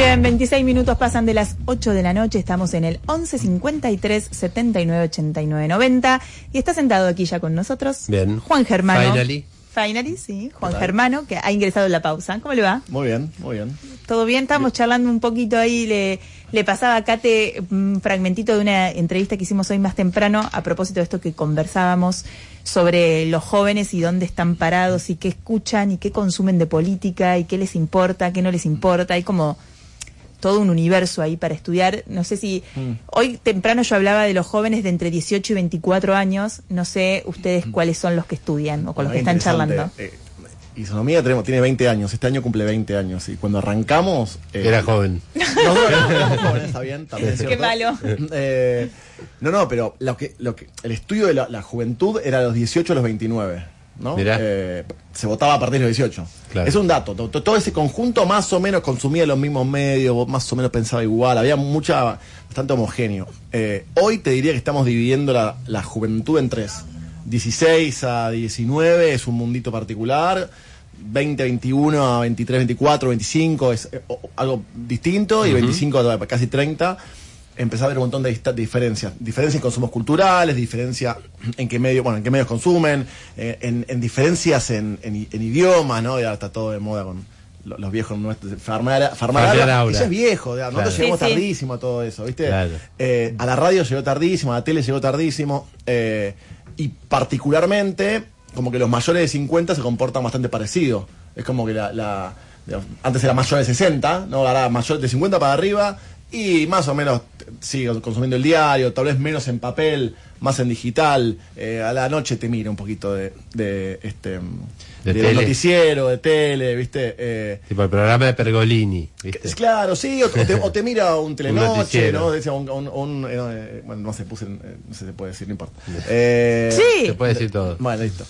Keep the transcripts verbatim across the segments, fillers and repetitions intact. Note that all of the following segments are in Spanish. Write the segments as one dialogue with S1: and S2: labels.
S1: bien, veintiséis minutos pasan de las ocho de la noche, estamos en el once cincuenta y tres setenta y nueve ochenta y nueve noventa y está sentado aquí ya con nosotros
S2: bien.
S1: Juan Germano.
S2: Finally.
S1: Finally, sí, Juan Germano, que ha ingresado en la pausa. ¿Cómo le va?
S3: Muy bien, muy bien.
S1: ¿Todo bien? Estamos charlando un poquito ahí, le, le pasaba a Kate un fragmentito de una entrevista que hicimos hoy más temprano a propósito de esto que conversábamos sobre los jóvenes y dónde están parados y qué escuchan y qué consumen de política y qué les importa, qué no les importa. Hay como todo un universo ahí para estudiar. No sé si... Mm. Hoy temprano yo hablaba de los jóvenes de entre dieciocho y veinticuatro años. No sé ustedes cuáles son los que estudian o con los que están charlando.
S3: Eh, Isonomía tenemos, tiene veinte años. Este año cumple veinte años. Y cuando arrancamos...
S2: Eh, Era joven.
S3: No, no, no, éramos jóvenes, está bien. También,
S1: Qué malo.
S3: Eh, no, no, pero lo que, lo que, el estudio de la, la juventud era de los dieciocho a los veintinueve. ¿No? Eh, se votaba a partir de los dieciocho. Claro. Es un dato. Todo, todo ese conjunto más o menos consumía los mismos medios, más o menos pensaba igual. Había mucha, bastante homogéneo. Eh, hoy te diría que estamos dividiendo la, la juventud en tres. dieciséis a diecinueve es un mundito particular. veinte, veintiuno a veintitrés, veinticuatro, veinticinco es eh, algo distinto. Uh-huh. Y veinticinco a casi treinta. Empezó a haber un montón de, de diferencias. Diferencias en consumos culturales, diferencia en qué medios, bueno, en qué medios consumen, eh, en, en diferencias en, en, en idiomas, ¿no? Ya está todo de moda con los, los viejos nuestros. Farmar, farmar eso es viejo, ya, claro. Nosotros llegamos sí, tardísimo sí. a todo eso, ¿viste? Claro. Eh, a la radio llegó tardísimo, a la tele llegó tardísimo, eh, y particularmente, como que los mayores de cincuenta se comportan bastante parecido. Es como que la, la digamos, antes era mayor de sesenta, ¿no? Ahora mayor de cincuenta para arriba. Y más o menos sigo consumiendo el diario, tal vez menos en papel, más en digital. Eh, a la noche te mira un poquito de, de este
S2: de,
S3: de noticiero, de tele, ¿viste? Eh,
S2: tipo el programa de Pergolini, ¿viste?
S3: Es claro, sí, o te, o te mira un telenoche, un ¿no? Decía un, un, un eh, bueno, no sé, puse, eh, no sé si se puede decir, no importa. Eh,
S1: sí.
S2: Se puede decir todo.
S3: Bueno, listo.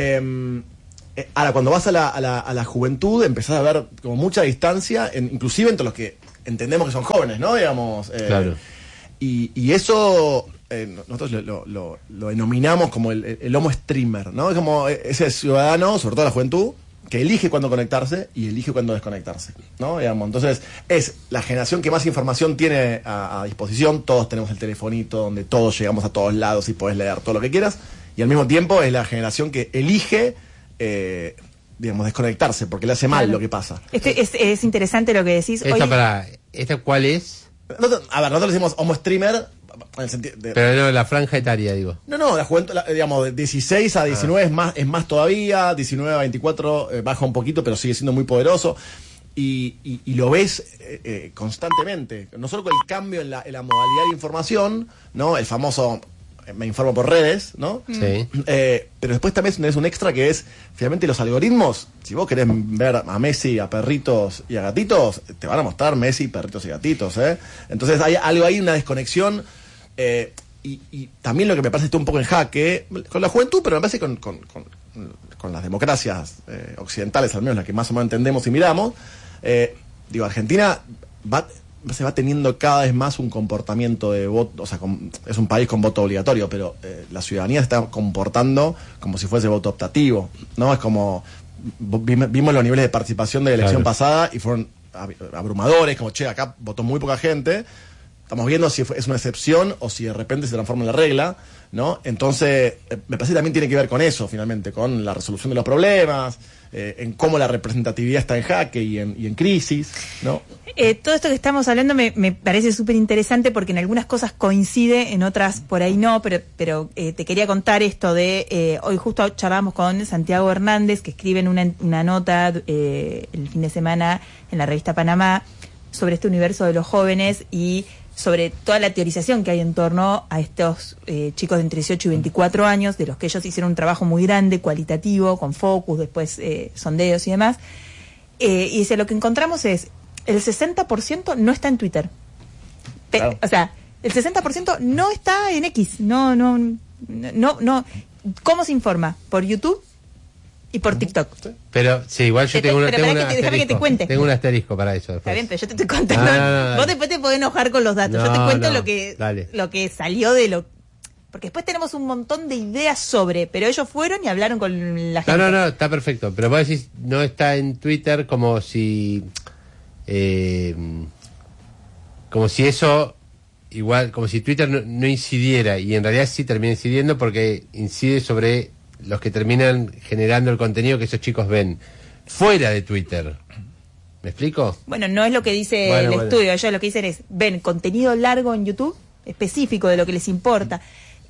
S3: Eh, eh, ahora, cuando vas a la, a, la, a la juventud, empezás a ver como mucha distancia, en, inclusive entre los que entendemos que son jóvenes, ¿no? Digamos. Eh,
S2: claro.
S3: Y, y eso eh, nosotros lo, lo, lo, lo denominamos como el, el homo streamer, ¿no? Es como ese ciudadano, sobre todo la juventud, que elige cuándo conectarse y elige cuándo desconectarse, ¿no? Digamos, entonces, es la generación que más información tiene a, a disposición. Todos tenemos el telefonito donde todos llegamos a todos lados y podés leer todo lo que quieras. Y al mismo tiempo es la generación que elige... Eh, digamos, desconectarse, porque le hace mal claro. lo que pasa.
S1: Este, es, es interesante lo que decís.
S2: Esta, Hoy... para, ¿esta cuál es?
S3: Nosotros, a ver, nosotros decimos homo streamer, en el sentido de...
S2: Pero no, la franja etaria, digo.
S3: No, no, la juventud, la, digamos, de dieciséis a diecinueve ah. es más es más todavía, diecinueve a veinticuatro eh, baja un poquito, pero sigue siendo muy poderoso. Y, y, y lo ves eh, eh, constantemente. No solo con el cambio en la, en la modalidad de información, ¿no? El famoso... me informo por redes, ¿no?
S2: Sí.
S3: Eh, pero después también tenés un extra que es, finalmente los algoritmos, si vos querés ver a Messi, a perritos y a gatitos, te van a mostrar Messi, perritos y gatitos, ¿eh? Entonces hay algo ahí, una desconexión, eh, y, y también lo que me parece está un poco en jaque, con la juventud, pero me parece con, con, con, con las democracias eh, occidentales, al menos las que más o menos entendemos y miramos, eh, digo, Argentina va... se va teniendo cada vez más un comportamiento de voto, o sea, con, es un país con voto obligatorio, pero eh, la ciudadanía se está comportando como si fuese voto optativo, ¿no? Es como, vimos los niveles de participación de la elección claro. pasada y fueron abrumadores, como, che, acá votó muy poca gente, estamos viendo si es una excepción o si de repente se transforma en la regla, ¿no? Entonces, eh, me parece que también tiene que ver con eso, finalmente, con la resolución de los problemas, eh, en cómo la representatividad está en jaque y en, y en crisis, ¿no?
S1: Eh, todo esto que estamos hablando me, me parece súper interesante porque en algunas cosas coincide, en otras por ahí no, pero, pero eh, te quería contar esto de, eh, hoy justo charlamos con Santiago Hernández, que escribe en una, una nota eh, el fin de semana en la revista Panamá sobre este universo de los jóvenes y sobre toda la teorización que hay en torno a estos eh, chicos de entre dieciocho y veinticuatro años, de los que ellos hicieron un trabajo muy grande, cualitativo, con focus, después eh, sondeos y demás. Eh, y dice, lo que encontramos es, el sesenta por ciento no está en Twitter. Pe- claro. O sea, el sesenta por ciento no está en X. No, no, no, no. ¿Cómo se informa? ¿Por YouTube? Y por TikTok.
S2: Pero, sí, igual yo
S1: te,
S2: tengo, una,
S1: pero
S2: tengo,
S1: que te, déjame que te cuente.
S2: tengo un asterisco para eso. Después.
S1: Está bien, pero yo te estoy contando.
S2: Ah, no, no,
S1: vos después te podés enojar con los datos.
S2: No,
S1: yo te cuento
S2: no,
S1: lo que
S2: dale.
S1: lo que salió de lo... Porque después tenemos un montón de ideas sobre, pero ellos fueron y hablaron con la gente.
S2: No, no, no, está perfecto. Pero vos decís, no está en Twitter como si... Eh, como si eso, igual, como si Twitter no, no incidiera, y en realidad sí termina incidiendo porque incide sobre los que terminan generando el contenido que esos chicos ven fuera de Twitter. ¿Me explico?
S1: Bueno, no es lo que dice
S2: bueno,
S1: el
S2: bueno.
S1: estudio. Ellos lo que dicen es, ven contenido largo en YouTube, específico de lo que les importa,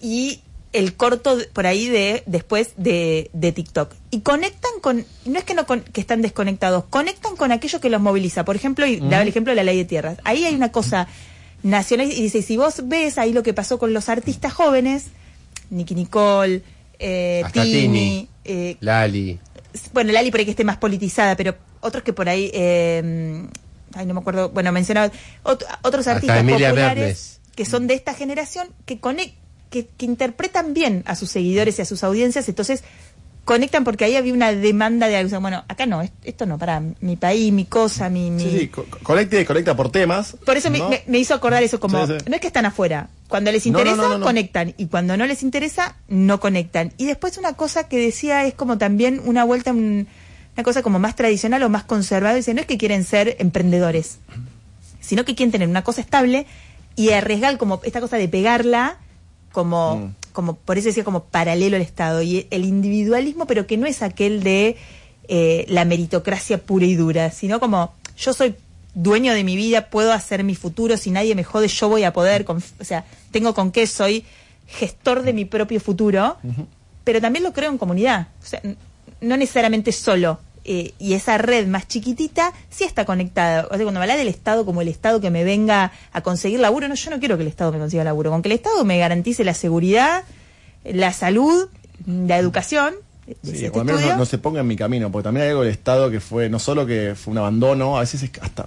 S1: y el corto por ahí de después de, de TikTok. Y conectan con, no es que no con, que están desconectados, conectan con aquello que los moviliza. Por ejemplo, y uh-huh. daba el ejemplo de la ley de tierras. Ahí hay una cosa nacional, y dice, si vos ves ahí lo que pasó con los artistas jóvenes, Nicki Nicole, eh, Tini,
S2: Tini
S1: eh,
S2: Lali.
S1: Bueno, Lali por ahí que esté más politizada, pero otros que por ahí, eh, ay, no me acuerdo, bueno, mencionaba ot- otros artistas populares
S2: Bernes.
S1: Que son de esta generación que, conect, que que interpretan bien a sus seguidores y a sus audiencias, entonces conectan porque ahí había una demanda de algo. Bueno, acá no, esto no, para mi país, mi cosa, mi... mi...
S3: Sí, sí, co- conecta y conecta por temas.
S1: Por eso
S3: ¿no?
S1: me, me hizo acordar eso, como,
S3: sí, sí.
S1: no es que están afuera, cuando les interesa,
S3: no, no, no, no.
S1: conectan, y cuando no les interesa, no conectan. Y después una cosa que decía es como también una vuelta, un, una cosa como más tradicional o más conservada, dice, no es que quieren ser emprendedores, sino que quieren tener una cosa estable y arriesgar como esta cosa de pegarla, como... Mm. como por eso decía como paralelo al Estado, y el individualismo, pero que no es aquel de eh, la meritocracia pura y dura, sino como yo soy dueño de mi vida, puedo hacer mi futuro, si nadie me jode yo voy a poder, con, o sea, tengo con qué, soy gestor de mi propio futuro, uh-huh. pero también lo creo en comunidad, o sea, no necesariamente solo, eh, y esa red más chiquitita sí está conectada. O sea, cuando me habla del Estado como el Estado que me venga a conseguir laburo, no, yo no quiero que el Estado me consiga laburo, con que el Estado me garantice la seguridad, la salud, la educación.
S3: Sí, o al menos no, no se ponga en mi camino, porque también hay algo del Estado que fue, no solo que fue un abandono, a veces es hasta,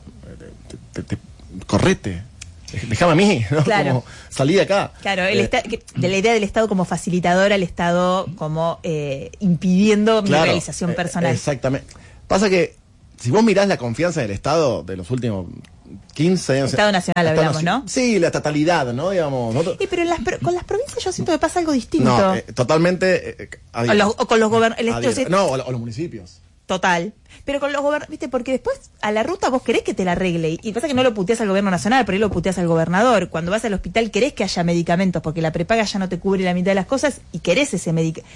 S3: te, te, te, correte, déjame a mí, ¿no?
S1: Claro.
S3: Como, salí de acá.
S1: Claro, el
S3: eh,
S1: esta, de la idea del Estado como facilitador al Estado como eh, impidiendo
S3: claro,
S1: mi realización personal.
S3: Eh, exactamente. Pasa que, si vos mirás la confianza del Estado de los últimos quince años...
S1: Estado Nacional
S3: Estado
S1: hablamos,
S3: nacional,
S1: ¿no?
S3: Sí, la estatalidad, ¿no? Digamos, ¿no?
S1: Sí, pero en las, con las provincias yo siento que pasa algo distinto.
S3: No, eh, totalmente... Eh,
S1: o, los, o con los gobernadores...
S3: No, o, o los municipios.
S1: Total. Pero con los gobernadores, viste, porque después a la ruta vos querés que te la arregle. Y pasa que no lo puteás al gobierno nacional, pero ahí lo puteás al gobernador. Cuando vas al hospital querés que haya medicamentos, porque la prepaga ya no te cubre la mitad de las cosas y querés ese medicamento.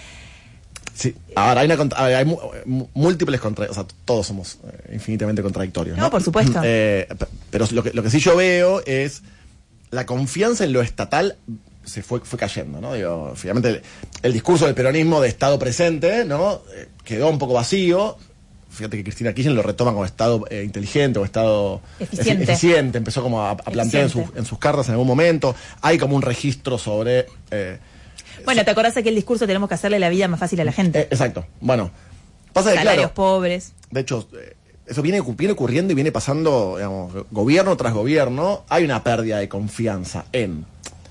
S3: Sí, ahora hay, una contra- hay múltiples contra, o sea, todos somos eh, infinitamente contradictorios, ¿no?
S1: No, por supuesto.
S3: Eh, pero lo que, lo que sí yo veo es la confianza en lo estatal se fue, fue cayendo, ¿no? Digo, finalmente el, el discurso del peronismo de Estado presente, ¿no? Eh, quedó un poco vacío. Fíjate que Cristina Kirchner lo retoma como Estado eh, inteligente o Estado
S1: eficiente.
S3: eficiente. Empezó como a, a plantear en, su, en sus cartas en algún momento. Hay como un registro sobre... Eh,
S1: Bueno, ¿te acordás de que el discurso tenemos que hacerle la vida más fácil a la gente?
S3: Eh, exacto. Bueno, pasa que
S1: salarios
S3: claro,
S1: pobres.
S3: De hecho, eh, eso viene, viene ocurriendo y viene pasando, digamos, gobierno tras gobierno. Hay una pérdida de confianza en...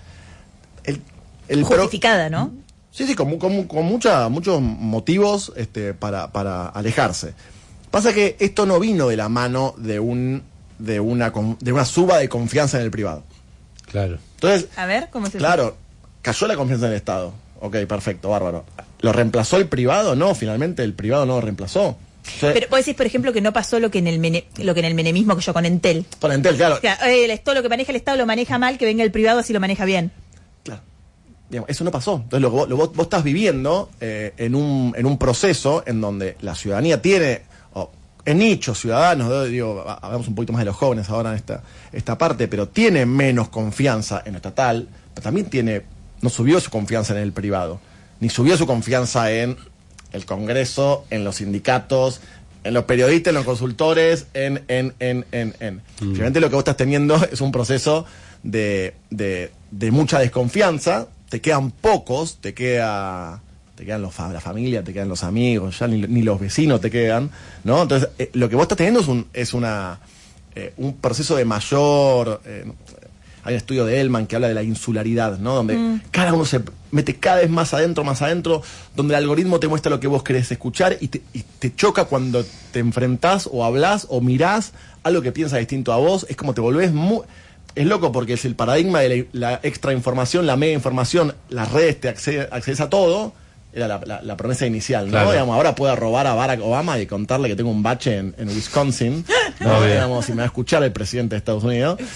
S3: El, el
S1: justificada,
S3: pro...
S1: ¿no?
S3: Sí, sí, con, con, con mucha, muchos motivos este, para, para alejarse. Pasa que esto no vino de la mano de un de una, de una suba de confianza en el privado.
S2: Claro.
S3: Entonces,
S1: a ver, ¿cómo se
S3: Claro, cayó la confianza en el Estado. Ok, perfecto, bárbaro. ¿Lo reemplazó el privado? No, finalmente el privado no lo reemplazó. O sea,
S1: pero vos decís, por ejemplo, que no pasó lo que en el mene, lo que en el menemismo que yo con Entel.
S3: Con Entel, claro.
S1: O sea, eh, todo lo que maneja el Estado lo maneja mal, que venga el privado así lo maneja bien.
S3: Claro. Digamos, eso no pasó. Entonces lo que vos, lo, vos, vos estás viviendo eh, en, un, en un proceso en donde la ciudadanía tiene, oh, en nichos ciudadanos, digo, hablamos un poquito más de los jóvenes ahora en esta, esta parte, pero tiene menos confianza en lo estatal, pero también tiene, no subió su confianza en el privado, ni subió su confianza en el Congreso, en los sindicatos, en los periodistas, en los consultores, en, en, en, en, en. Mm. Finalmente lo que vos estás teniendo es un proceso de, de, de mucha desconfianza. Te quedan pocos, te queda, te quedan los, la familia, te quedan los amigos, ya ni, ni los vecinos te quedan, ¿no? Entonces, eh, lo que vos estás teniendo es un, es una, eh, un proceso de mayor, eh, hay un estudio de Elman que habla de la insularidad, ¿no? Donde mm. cada uno se mete cada vez más adentro, más adentro, donde el algoritmo te muestra lo que vos querés escuchar y te, y te choca cuando te enfrentás o hablás o mirás algo que piensa distinto a vos, es como te volvés muy... Es loco porque es el paradigma de la, la extra información, la mega información, las redes te accede, accedes a todo, era la, la, la promesa inicial, ¿no? Claro. Digamos, ahora puedo robar a Barack Obama y contarle que tengo un bache en, en Wisconsin, ¿no? Digamos, si me va a escuchar el presidente de Estados Unidos.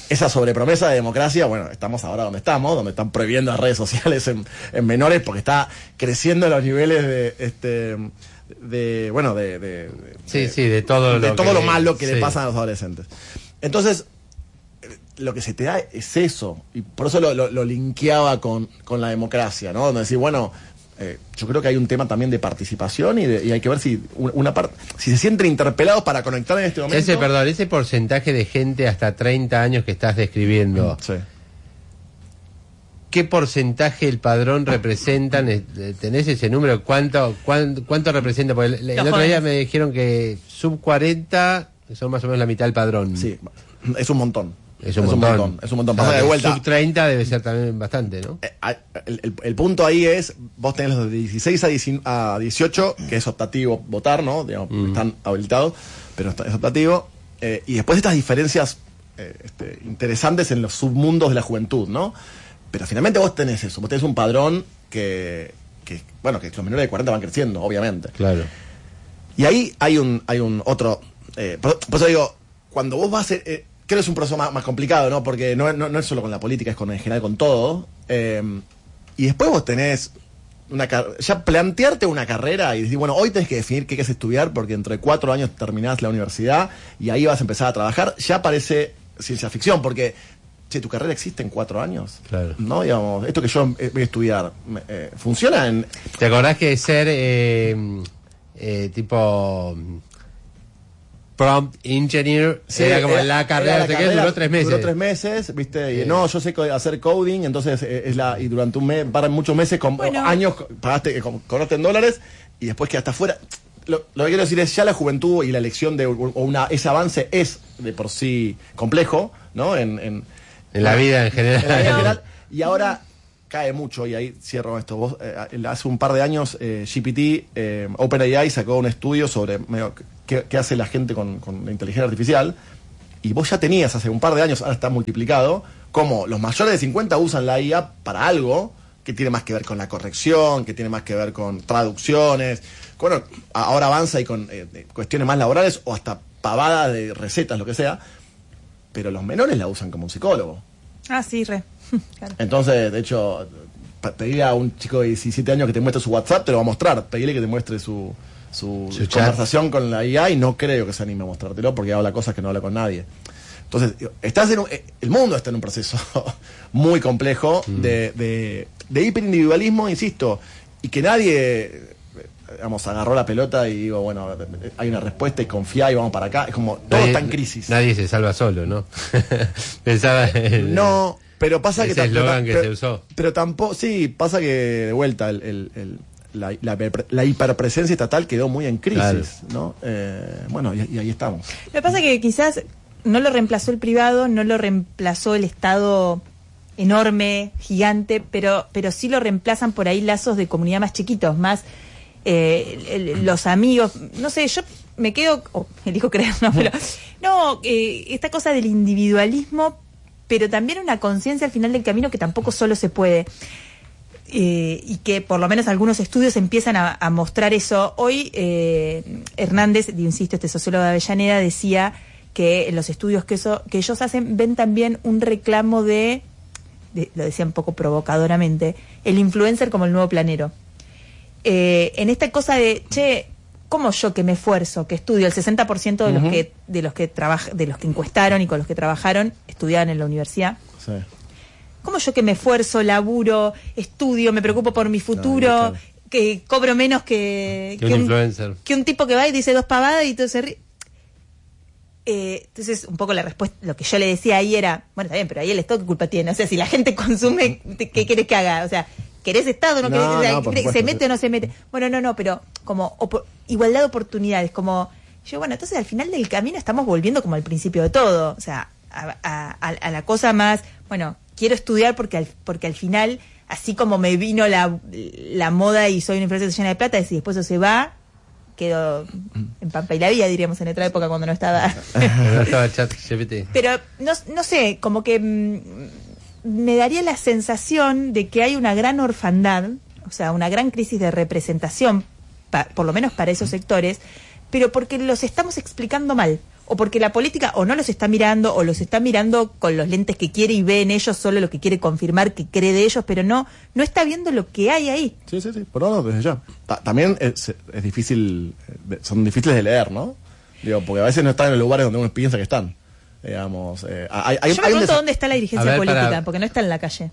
S3: esa sobrepromesa de democracia, bueno, estamos ahora donde estamos, donde están prohibiendo las redes sociales en, en menores porque está creciendo los niveles de este de bueno de, de, de
S2: sí
S3: de,
S2: sí de todo
S3: de
S2: lo
S3: todo
S2: que,
S3: lo malo que
S2: sí.
S3: le pasa a los adolescentes. Entonces lo que se te da es eso, y por eso lo, lo, lo linkeaba con, con la democracia, ¿no? Donde decir, bueno, eh, yo creo que hay un tema también de participación y, de, y hay que ver si una parte, si se sienten interpelados para conectar en este momento.
S2: Ese, perdón, ese porcentaje de gente hasta treinta años que estás describiendo,
S3: sí.
S2: ¿qué porcentaje el padrón representan? ¿Tenés ese número? ¿Cuánto, cuánto, cuánto representa? Porque el, el otro día me dijeron que sub cuarenta son más o menos la mitad del padrón.
S3: Sí, es un montón.
S2: Es un, es montón. un montón.
S3: Es un montón. Pasa de vuelta.
S2: Sub treinta debe ser también bastante, ¿no?
S3: El, el, el punto ahí es, vos tenés los de dieciséis a dieciocho, que es optativo votar, ¿no? Digamos, mm. están habilitados, pero es optativo. Eh, y después estas diferencias eh, este, interesantes en los submundos de la juventud, ¿no? Pero finalmente vos tenés eso, vos tenés un padrón que, que bueno, que los menores de cuarenta van creciendo, obviamente.
S2: Claro.
S3: Y ahí hay un, hay un otro, eh, por, por eso digo, cuando vos vas a... Eh, creo que es un proceso más, más complicado, ¿no? Porque no, no, no es solo con la política, es con en general con todo. Eh, y después vos tenés una ya plantearte una carrera y decir, bueno, hoy tenés que definir qué querés estudiar porque dentro de cuatro años terminás la universidad y ahí vas a empezar a trabajar. Ya parece ciencia ficción, porque, che, tu carrera existe en cuatro años. Claro. ¿No? Digamos, esto que yo voy a estudiar, eh, ¿funciona en...?
S2: ¿Te acordás que ser eh, eh, tipo... prompt engineer, sí, era como era, la carrera, la carrera duró tres meses.
S3: Duró tres meses, viste, y sí. no, yo sé hacer coding, entonces es la, y durante un mes, para muchos meses, con bueno. años, pagaste, cobraste en dólares, y después que hasta afuera. Lo, lo que quiero decir es, ya la juventud y la elección de o una, ese avance es de por sí complejo, ¿no? En, en,
S2: en la vida en general.
S3: En la vida en general, y ahora cae mucho, y ahí cierro esto. Vos, eh, hace un par de años, eh, G P T, eh, OpenAI sacó un estudio sobre medio, qué, qué hace la gente con, con la inteligencia artificial, y vos ya tenías hace un par de años, ahora está multiplicado, como los mayores de cincuenta usan la I A para algo que tiene más que ver con la corrección, que tiene más que ver con traducciones. Bueno, ahora avanza y con eh, cuestiones más laborales o hasta pavadas de recetas, lo que sea, pero los menores la usan como un psicólogo.
S1: Ah, sí, re. Claro.
S3: Entonces, de hecho, pedirle a un chico de diecisiete años que te muestre su WhatsApp, te lo va a mostrar. Pedirle que te muestre su, su, su conversación con la I A y no creo que se anime a mostrártelo porque habla cosas que no habla con nadie. Entonces, estás en un, el mundo está en un proceso muy complejo mm. de, de, de hiperindividualismo, insisto, y que nadie, digamos, agarró la pelota y digo, bueno, hay una respuesta y confía y vamos para acá. Es como, todo
S2: nadie,
S3: está en crisis.
S2: Nadie se salva solo, ¿no? Pensaba en...
S3: No... Pero pasa
S2: ese
S3: que,
S2: eslogan que
S3: pero,
S2: se usó.
S3: Pero tampoco, sí, pasa que de vuelta el, el, el, la, la, la hiperpresencia estatal quedó muy en crisis, claro. ¿no? Eh, bueno, y, y ahí estamos.
S1: Lo que pasa es que quizás no lo reemplazó el privado, no lo reemplazó el Estado enorme, gigante, pero, pero sí lo reemplazan por ahí lazos de comunidad más chiquitos, más eh, el, el, los amigos, no sé, yo me quedo, oh, elijo creer, no, pero no, eh, esta cosa del individualismo, pero también una conciencia al final del camino que tampoco solo se puede. Eh, y que por lo menos algunos estudios empiezan a, a mostrar eso. Hoy eh, Hernández, insisto, este sociólogo de Avellaneda, decía que en los estudios que, eso, que ellos hacen ven también un reclamo de, de, lo decía un poco provocadoramente, el influencer como el nuevo planero. Eh, en esta cosa de, che, ¿cómo yo que me esfuerzo, que estudio? El sesenta por ciento de los uh-huh. que de los que trabaja, de los que encuestaron y con los que trabajaron estudiaban en la universidad. Sí. ¿Cómo yo que me esfuerzo, laburo, estudio, me preocupo por mi futuro, no, claro. que cobro menos que,
S2: que, que, un, influencer.
S1: que un tipo que va y dice dos pavadas y todo se ríe? Eh, entonces, un poco la respuesta, lo que yo le decía ahí era, bueno, está bien, pero ahí el Estado, ¿qué culpa tiene? O sea, si la gente consume, ¿qué querés que haga? O sea, ¿querés Estado? ¿No, no querés? O sea, no, supuesto, ¿se mete o no se mete? Bueno, no, no, pero como op- igualdad de oportunidades, como... Yo, bueno, entonces al final del camino estamos volviendo como al principio de todo, o sea, a, a, a la cosa más, bueno, quiero estudiar porque al, porque al final, así como me vino la, la moda y soy una empresa llena de plata, y si después eso se va, quedo en Pampa y la Vía, diríamos en otra época cuando no estaba...
S2: no estaba chat G P T.
S1: Pero, no, no sé, como que mmm, me daría la sensación de que hay una gran orfandad, o sea, una gran crisis de representación, pa, por lo menos para esos sectores, pero porque los estamos explicando mal, o porque la política o no los está mirando, o los está mirando con los lentes que quiere y ve en ellos solo lo que quiere confirmar que cree de ellos, pero no no está viendo lo que hay ahí.
S3: Sí, sí, sí, por no, desde ya. Ta- también es, es difícil, son difíciles de leer, ¿no? Digo, porque a veces no están en los lugares donde uno piensa que están. Digamos, eh, hay, hay,
S1: Yo me
S3: hay un
S1: pregunto
S3: desa-
S1: dónde está la dirigencia
S2: ver,
S1: política,
S2: para-
S1: porque no está en la calle.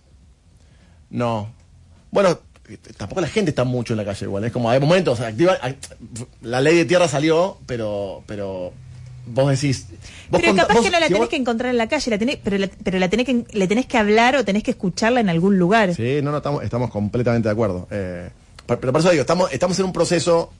S3: No. Bueno, tampoco la gente está mucho en la calle igual. Es como, hay momentos, activa, la ley de tierra salió, pero pero vos decís... Vos
S1: Pero
S3: conta-
S1: capaz
S3: vos-
S1: que no la
S3: si
S1: tenés
S3: vos-
S1: que encontrar en la calle, la tenés, pero, la, pero la tenés que, le tenés que hablar o tenés que escucharla en algún lugar.
S3: Sí, no, no, estamos, estamos completamente de acuerdo. Eh, pero, pero por eso digo, estamos, estamos en un proceso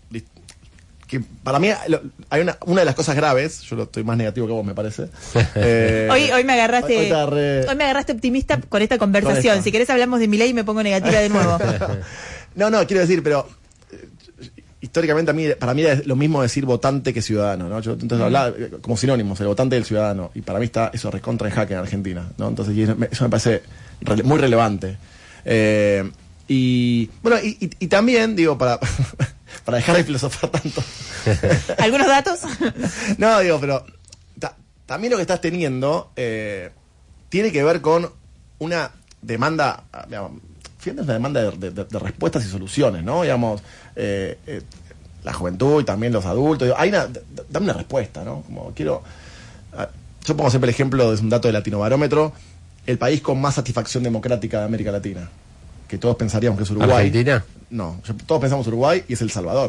S3: que para mí lo- hay una, una de las cosas graves, yo lo estoy más negativo que vos, me parece. Eh,
S1: Hoy, hoy me agarraste,
S3: hoy- hoy te agarré-
S1: hoy me agarraste optimista con esta conversación.
S3: Con esta.
S1: Si querés hablamos de Milei y me pongo negativa de nuevo.
S3: No, no, quiero decir, pero eh, históricamente a mí, para mí es lo mismo decir votante que ciudadano, ¿no? Yo entonces hablaba eh, como sinónimos, el votante del ciudadano, y para mí está eso recontra en jaque en Argentina, ¿no? Entonces y eso me, eso me parece rele- muy relevante. Eh, y bueno, y, y, y también, digo, para, para dejar de filosofar tanto.
S1: ¿Algunos datos?
S3: No, digo, pero ta- también lo que estás teniendo eh, tiene que ver con una demanda, ah, digamos, fíjate, es una demanda de, de- de respuestas y soluciones, ¿no? Digamos, eh, eh, la juventud y también los adultos. Digo, hay una, d- d- dame una respuesta, ¿no? Como quiero. ah, Yo pongo siempre el ejemplo de un dato de Latinobarómetro, el país con más satisfacción democrática de América Latina, que todos pensaríamos que es Uruguay.
S2: ¿Argentina?
S3: No, yo- todos pensamos Uruguay y es El Salvador.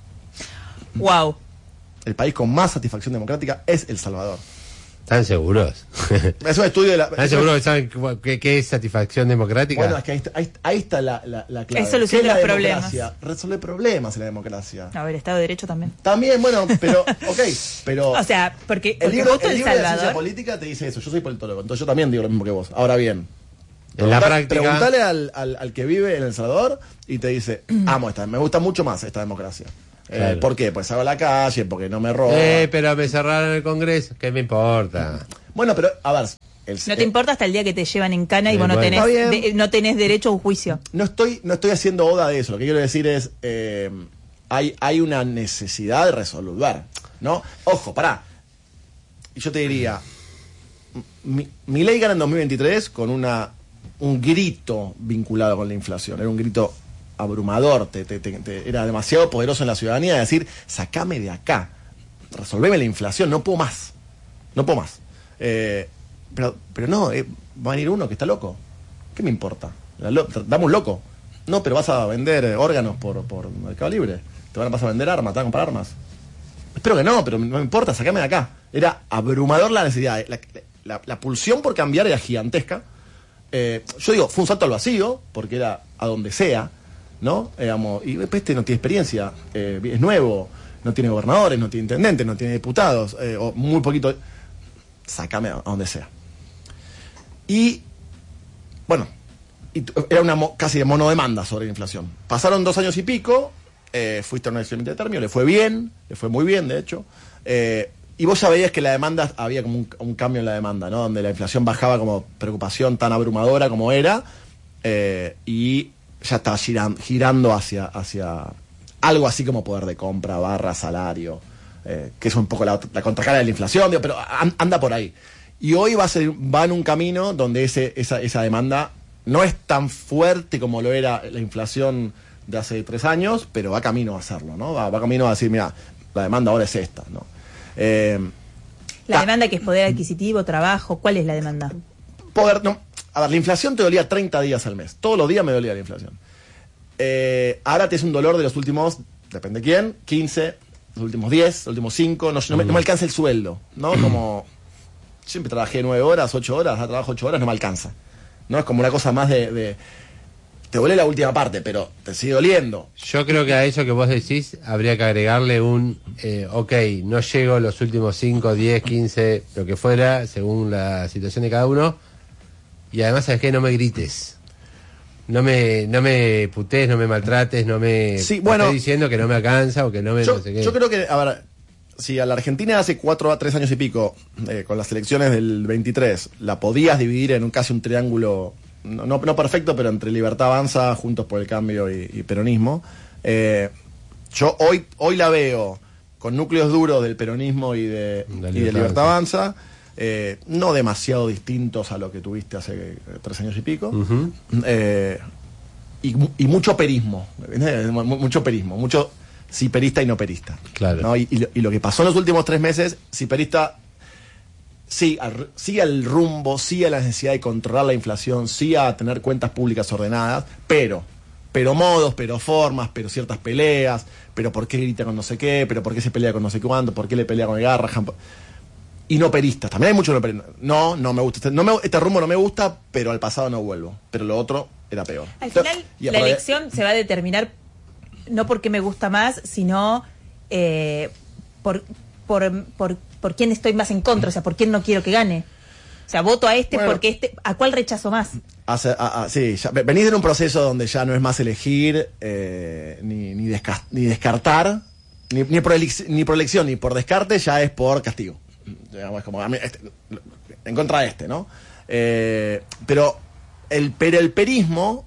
S1: Wow.
S3: El país con más satisfacción democrática es El Salvador.
S2: ¿Están seguros?
S3: Es un estudio de la...
S2: ¿Están seguros que saben cu- qué, qué es satisfacción democrática?
S3: Bueno, es que ahí está, ahí, ahí está la, la, la clave.
S1: Es solución
S3: ¿Qué
S1: de
S3: la
S1: los problemas.
S3: democracia? Resolver problemas en la democracia.
S1: A ver, Estado de Derecho también.
S3: También, bueno, pero, ok, pero...
S1: O sea, porque,
S3: el
S1: porque
S3: libro,
S1: justo
S3: el
S1: El
S3: libro de la ciencia
S1: Salvador...
S3: política te dice eso. Yo soy politólogo, entonces yo también digo lo mismo que vos. Ahora bien,
S2: En la
S3: pregunta-
S2: práctica...
S3: preguntale al, al, al que vive en El Salvador y te dice, amo esta, me gusta mucho más esta democracia. Eh,
S2: Claro.
S3: ¿Por qué? Pues salgo a la calle, porque no me roban.
S2: Eh, pero me cerraron el Congreso. ¿Qué me importa?
S3: Bueno, pero, a ver... el-
S1: No te
S3: eh,
S1: importa hasta el día que te llevan en cana y
S2: Eh,
S1: vos no
S2: bueno.
S1: tenés,
S3: Está bien.
S1: de- no tenés derecho a un juicio.
S3: No estoy, no estoy haciendo oda de eso. Lo que quiero decir es, eh, hay, hay una necesidad de resolver, ¿no? Ojo, pará. Y yo te diría, mi, mi ley gana en dos mil veintitrés con una un grito vinculado con la inflación. Era un grito abrumador. Te, te- te- te- era demasiado poderoso en la ciudadanía de decir, sacame de acá. Resolveme la inflación. No puedo más. No puedo más. Eh, pero, pero no, eh, va a venir uno que está loco. ¿Qué me importa? La lo- Dame un loco. No, pero vas a vender eh, órganos por, por Mercado Libre. Te van a pasar a vender armas, te van a comprar armas. Espero que no, pero no me importa, sacame de acá. Era abrumador la necesidad. La, la- la pulsión por cambiar era gigantesca. Eh, yo digo, fue un salto al vacío, porque era a donde sea, ¿no? Eh, digamos, y este no tiene experiencia, eh, es nuevo, no tiene gobernadores, no tiene intendentes, no tiene diputados, eh, o muy poquito. Sácame a donde sea. Y, bueno, y t- era una mo- casi de monodemanda sobre la inflación. Pasaron dos años y pico, eh, fuiste a una elección de término, le fue bien, le fue muy bien, de hecho. Eh, y vos ya veías que la demanda, había como un, un cambio en la demanda, ¿no? Donde la inflación bajaba como preocupación tan abrumadora como era, eh, y ya estaba giran- girando hacia, hacia algo así como poder de compra, barra, salario, eh, que es un poco la, la contracara de la inflación, digo, pero an- anda por ahí. Y hoy va, a ser, va en un camino donde ese, esa, esa demanda no es tan fuerte como lo era la inflación de hace tres años, pero va camino a hacerlo, ¿no? Va, va camino a decir, mira, la demanda ahora es esta, ¿no? Eh,
S1: La
S3: ah,
S1: demanda que es poder adquisitivo, trabajo, ¿cuál es la demanda?
S3: poder, no, a ver, la inflación te dolía treinta días al mes. Todos los días me dolía la inflación. Eh, ahora te es un dolor de los últimos, depende quién, quince, los últimos diez, los últimos cinco, no, no, me, no me alcanza el sueldo, ¿no? Como siempre trabajé nueve horas, ocho horas, ahora trabajo ocho horas, no me alcanza. ¿No? Es como una cosa más de, de te duele la última parte, pero te sigue doliendo.
S2: Yo creo que a eso que vos decís habría que agregarle un, eh, ok, no llego los últimos cinco, diez, quince, lo que fuera, según la situación de cada uno. Y además, ¿sabes qué? No me grites. No me, no me putees, no me maltrates, no me
S3: Sí, bueno,
S2: estés diciendo que no me alcanza o que no me
S3: Yo,
S2: no sé qué.
S3: yo creo que, a ver, si a la Argentina hace cuatro a tres años y pico, eh, con las elecciones del veintitrés, la podías dividir en un, casi un triángulo, no, no, no perfecto, pero entre Libertad Avanza, Juntos por el Cambio y, y Peronismo. Eh, yo hoy, hoy la veo con núcleos duros del peronismo y de, y de Libertad Avanza, eh, no demasiado distintos a lo que tuviste hace eh, tres años y pico, uh-huh. eh, y, y mucho perismo, mucho perismo, mucho sí perista y no perista.
S2: Claro.
S3: ¿no? Y, y, lo, y lo que pasó en los últimos tres meses, sí perista, sí al, sí al rumbo, sí a la necesidad de controlar la inflación, sí a tener cuentas públicas ordenadas, pero... pero modos, pero formas, pero ciertas peleas, pero por qué grita con no sé qué, pero por qué se pelea con no sé cuánto, por qué le pelea con el Garrahan. Y no peristas, también hay mucho no peristas. No, no me gusta, este, no me, este rumbo no me gusta, pero al pasado no vuelvo. Pero lo otro era peor.
S1: Al final, la elección se va a determinar no porque me gusta más, sino eh, por, por, por, por quién estoy más en contra, o sea, por quién no quiero que gane. O sea, voto a este bueno, porque este, ¿a cuál rechazo más?
S3: Hace, a, a, sí, ya, venís en un proceso donde ya no es más elegir, eh, ni, ni, desca, ni descartar, ni, ni, por elix, ni por elección, ni por descarte, ya es por castigo. Digamos, es como, este, en contra de este, ¿no? Eh, pero, el, pero el perismo,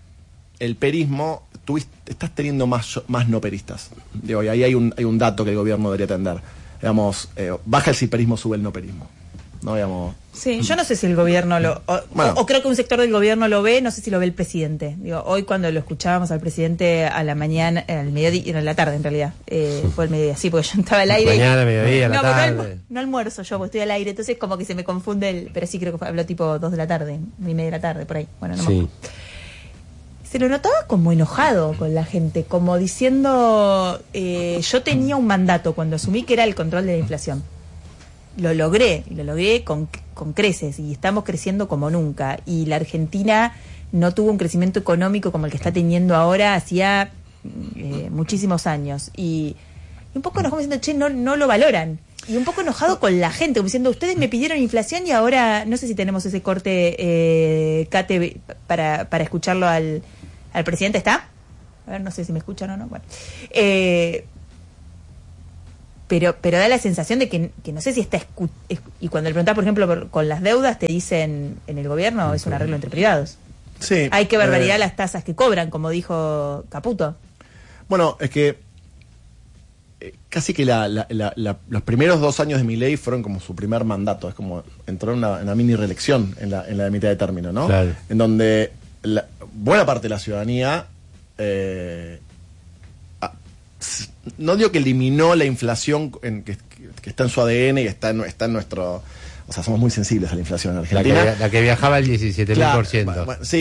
S3: el perismo, tú estás teniendo más, más no peristas. Digo, y ahí hay un, hay un dato que el gobierno debería atender. Digamos, eh, baja el ciperismo, sube el no perismo. No, digamos...
S1: Sí, yo no sé si el gobierno lo... O, bueno. o, o creo que un sector del gobierno lo ve, no sé si lo ve el presidente. Digo, hoy cuando lo escuchábamos al presidente a la mañana, al mediodía, en la tarde en realidad, eh, fue el mediodía, sí, porque yo estaba al aire.
S2: Mañana, mediodía, no, la tarde.
S1: No, almu no almuerzo yo, porque estoy al aire, entonces como que se me confunde el... Pero sí creo que fue, habló tipo dos de la tarde, y media de la tarde, por ahí. Bueno, no
S2: sí.
S1: me... Se lo notaba como enojado con la gente, como diciendo, eh, yo tenía un mandato cuando asumí que era el control de la inflación. Lo logré, y lo logré con, con creces, y estamos creciendo como nunca. Y la Argentina no tuvo un crecimiento económico como el que está teniendo ahora hacía eh, muchísimos años. Y, y un poco enojado diciendo, che, no, no lo valoran. Y un poco enojado con la gente, como diciendo, ustedes me pidieron inflación y ahora, no sé si tenemos ese corte, eh, Kate, para, para escucharlo al, al presidente, ¿está? A ver, no sé si me escuchan o no. Bueno. Eh... Pero, pero da la sensación de que, que no sé si está... Escu y cuando le preguntás, por ejemplo, por, con las deudas, te dicen en el gobierno, es un arreglo entre privados.
S3: Sí.
S1: Hay que barbaridad eh, las tasas que cobran, como dijo Caputo.
S3: Bueno, es que eh, casi que la, la, la, la, los primeros dos años de Milei fueron como su primer mandato. Es como entró en una, en una mini reelección en la, en la de mitad de término, ¿no?
S2: Claro.
S3: En donde la, buena parte de la ciudadanía... Eh, no digo que eliminó la inflación en, que, que está en su A D N y está en, está en nuestro... O sea, somos muy sensibles a la inflación en Argentina.
S2: La que, la que viajaba al diecisiete mil por ciento.
S3: Claro, bueno, sí,